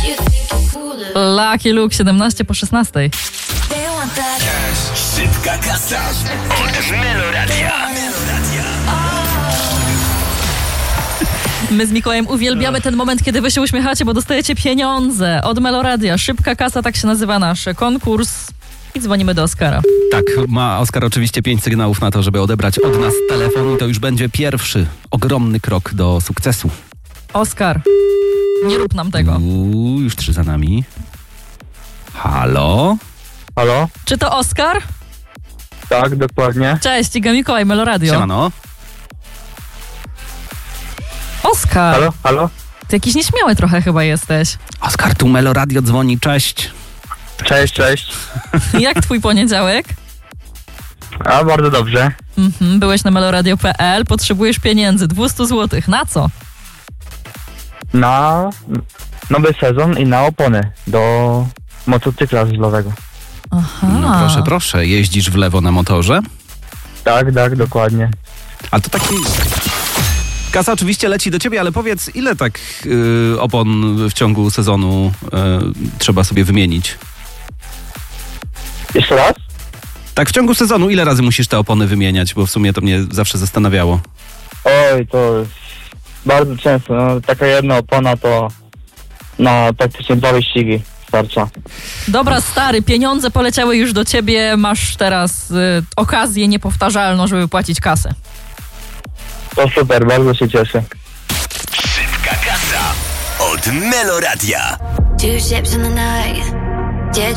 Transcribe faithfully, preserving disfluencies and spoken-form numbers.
Lucky Luke, siedemnaście po szesnastej. Szybka kasa od Meloradia. My z Mikołajem uwielbiamy ten moment, kiedy wy się uśmiechacie, bo dostajecie pieniądze od Meloradia. Szybka kasa, tak się nazywa nasz konkurs. I dzwonimy do Oskara. Tak, ma Oskar oczywiście pięć sygnałów na to, żeby odebrać od nas telefon i to już będzie pierwszy ogromny krok do sukcesu. Oskar, nie rób nam tego. Uuu, już trzy za nami. Halo? Halo? Czy to Oskar? Tak, dokładnie. Cześć, Iga Mikołaj, Meloradio. Siemano. Oskar, Halo? Halo? ty jakiś nieśmiały trochę chyba jesteś. Oskar, tu Meloradio dzwoni, cześć. Cześć, cześć. Jak twój poniedziałek? A, bardzo dobrze. Mhm, byłeś na meloradio kropka pe el, potrzebujesz pieniędzy, dwieście złotych. Na co? Na nowy sezon i na opony do motocykla żużlowego. Aha. No proszę, proszę, jeździsz w lewo na motorze? Tak, tak, dokładnie. Ale to taki... Kasa oczywiście leci do ciebie, ale powiedz, ile tak yy, opon w ciągu sezonu yy, trzeba sobie wymienić? Jeszcze raz? Tak w ciągu sezonu ile razy musisz te opony wymieniać? Bo w sumie to mnie zawsze zastanawiało. Oj, to jest bardzo często. No, taka jedna opona to na praktycznie dwa wyścigi starcza. Dobra, stary, pieniądze poleciały już do ciebie, masz teraz y, okazję niepowtarzalną, żeby płacić kasę. To super, bardzo się cieszę. Szybka kasa od Meloradia. Two ships in the night.